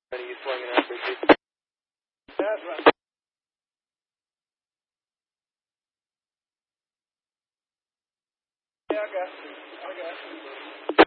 You swinging out there, dude. That's right. Yeah, I got you.